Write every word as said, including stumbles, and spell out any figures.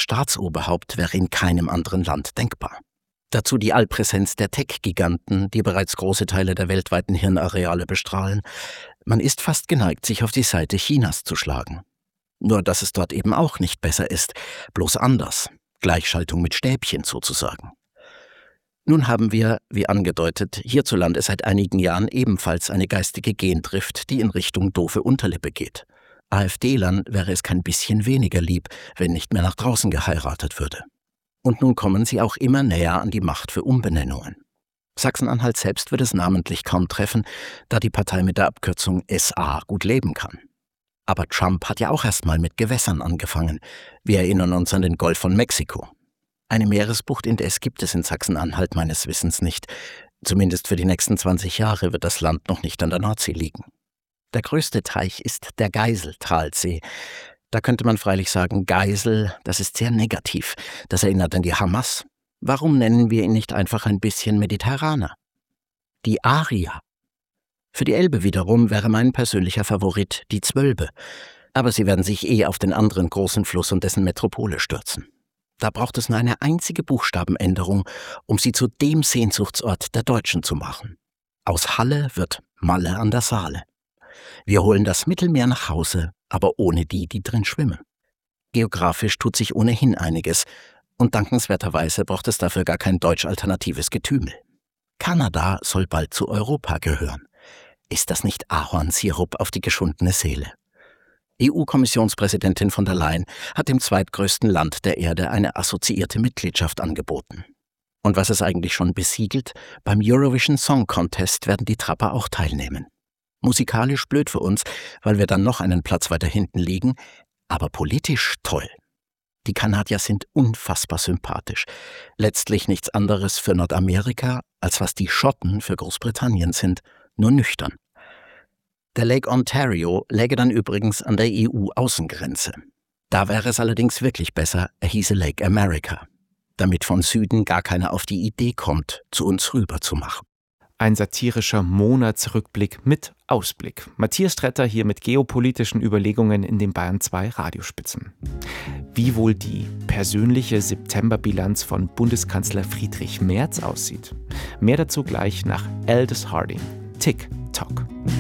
Staatsoberhaupt wäre in keinem anderen Land denkbar. Dazu die Allpräsenz der Tech-Giganten, die bereits große Teile der weltweiten Hirnareale bestrahlen. Man ist fast geneigt, sich auf die Seite Chinas zu schlagen. Nur dass es dort eben auch nicht besser ist, bloß anders. Gleichschaltung mit Stäbchen sozusagen. Nun haben wir, wie angedeutet, hierzulande seit einigen Jahren ebenfalls eine geistige Gendrift, die in Richtung doofe Unterlippe geht. AfD-Lern wäre es kein bisschen weniger lieb, wenn nicht mehr nach draußen geheiratet würde. Und nun kommen sie auch immer näher an die Macht für Umbenennungen. Sachsen-Anhalt selbst wird es namentlich kaum treffen, da die Partei mit der Abkürzung S A gut leben kann. Aber Trump hat ja auch erst mal mit Gewässern angefangen. Wir erinnern uns an den Golf von Mexiko. Eine Meeresbucht indes gibt es in Sachsen-Anhalt meines Wissens nicht. Zumindest für die nächsten zwanzig Jahre wird das Land noch nicht an der Nordsee liegen. Der größte Teich ist der Geiseltalsee. Da könnte man freilich sagen, Geisel, das ist sehr negativ. Das erinnert an die Hamas. Warum nennen wir ihn nicht einfach ein bisschen mediterraner? Die Aria. Für die Elbe wiederum wäre mein persönlicher Favorit die Zwölbe. Aber sie werden sich eh auf den anderen großen Fluss und dessen Metropole stürzen. Da braucht es nur eine einzige Buchstabenänderung, um sie zu dem Sehnsuchtsort der Deutschen zu machen. Aus Halle wird Malle an der Saale. Wir holen das Mittelmeer nach Hause, aber ohne die, die drin schwimmen. Geografisch tut sich ohnehin einiges und dankenswerterweise braucht es dafür gar kein deutsch-alternatives Getümel. Kanada soll bald zu Europa gehören. Ist das nicht Ahornsirup auf die geschundene Seele? E U-Kommissionspräsidentin von der Leyen hat dem zweitgrößten Land der Erde eine assoziierte Mitgliedschaft angeboten. Und was es eigentlich schon besiegelt, beim Eurovision Song Contest werden die Trapper auch teilnehmen. Musikalisch blöd für uns, weil wir dann noch einen Platz weiter hinten liegen, aber politisch toll. Die Kanadier sind unfassbar sympathisch. Letztlich nichts anderes für Nordamerika, als was die Schotten für Großbritannien sind, nur nüchtern. Der Lake Ontario läge dann übrigens an der E U-Außengrenze. Da wäre es allerdings wirklich besser, er hieße Lake America, damit von Süden gar keiner auf die Idee kommt, zu uns rüber zu machen. Ein satirischer Monatsrückblick mit Ausblick. Matthias Tretter hier mit geopolitischen Überlegungen in den Bayern zwei Radiospitzen. Wie wohl die persönliche Septemberbilanz von Bundeskanzler Friedrich Merz aussieht? Mehr dazu gleich nach Aldous Harding. Tick Tock.